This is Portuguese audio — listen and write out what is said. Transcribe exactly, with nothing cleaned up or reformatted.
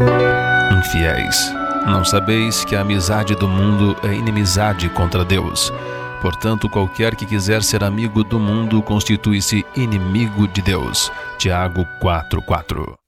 Infiéis, não sabeis que a amizade do mundo é inimizade contra Deus? Portanto, qualquer que quiser ser amigo do mundo constitui-se inimigo de Deus. Tiago quatro, quatro.